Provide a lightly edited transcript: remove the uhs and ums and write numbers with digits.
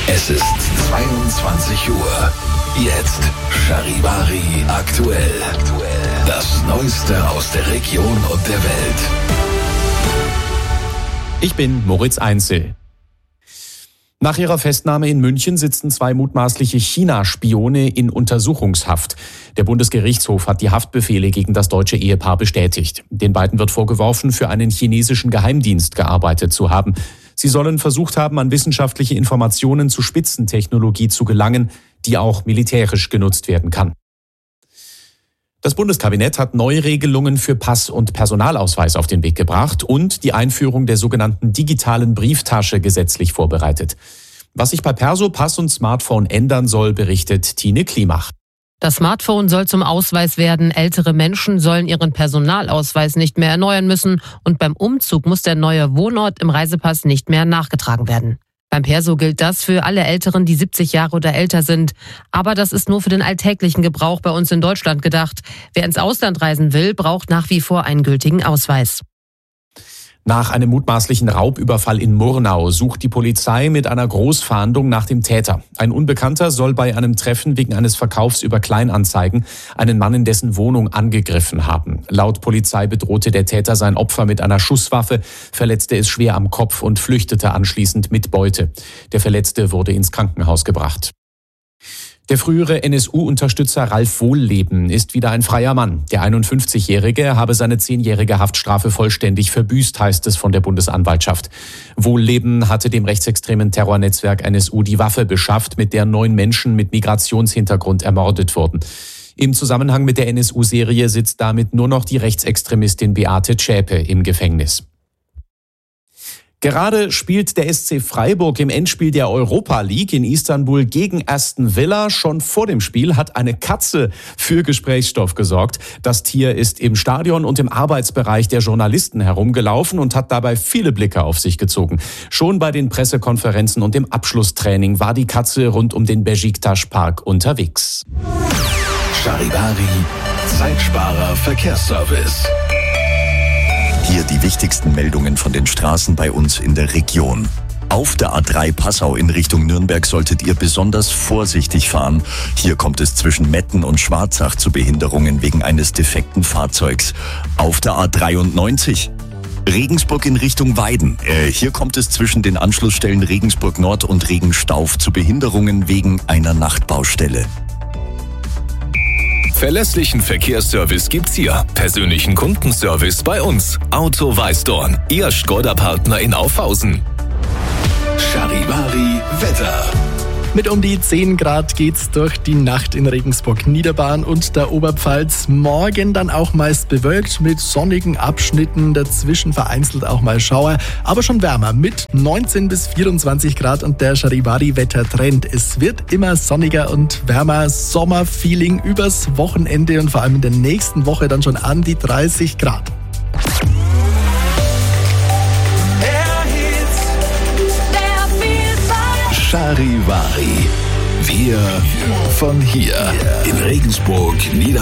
Es ist 22 Uhr. Jetzt Charivari aktuell. Das Neueste aus der Region und der Welt. Ich bin Moritz Einzel. Nach ihrer Festnahme in München sitzen 2 mutmaßliche China-Spione in Untersuchungshaft. Der Bundesgerichtshof hat die Haftbefehle gegen das deutsche Ehepaar bestätigt. Den beiden wird vorgeworfen, für einen chinesischen Geheimdienst gearbeitet zu haben. Sie sollen versucht haben, an wissenschaftliche Informationen zu Spitzentechnologie zu gelangen, die auch militärisch genutzt werden kann. Das Bundeskabinett hat Neuregelungen für Pass- und Personalausweis auf den Weg gebracht und die Einführung der sogenannten digitalen Brieftasche gesetzlich vorbereitet. Was sich bei Perso, Pass und Smartphone ändern soll, berichtet Tine Klimach. Das Smartphone soll zum Ausweis werden, ältere Menschen sollen ihren Personalausweis nicht mehr erneuern müssen und beim Umzug muss der neue Wohnort im Reisepass nicht mehr nachgetragen werden. Beim Perso gilt das für alle Älteren, die 70 Jahre oder älter sind. Aber das ist nur für den alltäglichen Gebrauch bei uns in Deutschland gedacht. Wer ins Ausland reisen will, braucht nach wie vor einen gültigen Ausweis. Nach einem mutmaßlichen Raubüberfall in Murnau sucht die Polizei mit einer Großfahndung nach dem Täter. Ein Unbekannter soll bei einem Treffen wegen eines Verkaufs über Kleinanzeigen einen Mann in dessen Wohnung angegriffen haben. Laut Polizei bedrohte der Täter sein Opfer mit einer Schusswaffe, verletzte es schwer am Kopf und flüchtete anschließend mit Beute. Der Verletzte wurde ins Krankenhaus gebracht. Der frühere NSU-Unterstützer Ralf Wohlleben ist wieder ein freier Mann. Der 51-Jährige habe seine 10-jährige Haftstrafe vollständig verbüßt, heißt es von der Bundesanwaltschaft. Wohlleben hatte dem rechtsextremen Terrornetzwerk NSU die Waffe beschafft, mit der 9 Menschen mit Migrationshintergrund ermordet wurden. Im Zusammenhang mit der NSU-Serie sitzt damit nur noch die Rechtsextremistin Beate Zschäpe im Gefängnis. Gerade spielt der SC Freiburg im Endspiel der Europa League in Istanbul gegen Aston Villa. Schon vor dem Spiel hat eine Katze für Gesprächsstoff gesorgt. Das Tier ist im Stadion und im Arbeitsbereich der Journalisten herumgelaufen und hat dabei viele Blicke auf sich gezogen. Schon bei den Pressekonferenzen und dem Abschlusstraining war die Katze rund um den Beşiktaş Park unterwegs. Charivari, Zeitsparer Verkehrsservice. Hier die wichtigsten Meldungen von den Straßen bei uns in der Region. Auf der A3 Passau in Richtung Nürnberg solltet ihr besonders vorsichtig fahren. Hier kommt es zwischen Metten und Schwarzach zu Behinderungen wegen eines defekten Fahrzeugs. Auf der A93 Regensburg in Richtung Weiden. Hier kommt es zwischen den Anschlussstellen Regensburg Nord und Regenstauf zu Behinderungen wegen einer Nachtbaustelle. Verlässlichen Verkehrsservice gibt's hier. Persönlichen Kundenservice bei uns. Auto Weißdorn, Ihr Škoda-Partner in Aufhausen. Charivari Wetter. Mit um die 10 Grad geht's durch die Nacht in Regensburg, Niederbayern und der Oberpfalz. Morgen dann auch meist bewölkt mit sonnigen Abschnitten, dazwischen vereinzelt auch mal Schauer, aber schon wärmer mit 19 bis 24 Grad und der Charivari-Wettertrend. Es wird immer sonniger und wärmer, Sommerfeeling übers Wochenende und vor allem in der nächsten Woche dann schon an die 30 Grad. Charivari. Wir von hier in Regensburg, Niederbayern.